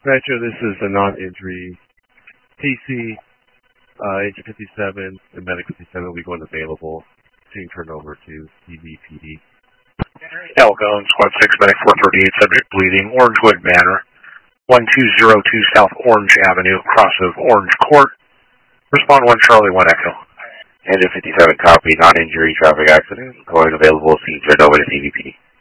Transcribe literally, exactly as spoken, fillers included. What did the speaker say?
Metro, this is a non-injury T C, uh, Agent fifty-seven, and Medic fifty-seven will be going available. Team turn over to C V P D. Elgone, Squad six, Medic four thirty-eight, subject bleeding, Orangewood Manor, one two zero two South Orange Avenue, cross of Orange Court. Respond one Charlie, one Echo. Agent fifty-seven, copy, non-injury traffic accident, going available, scene turned over to C V P D.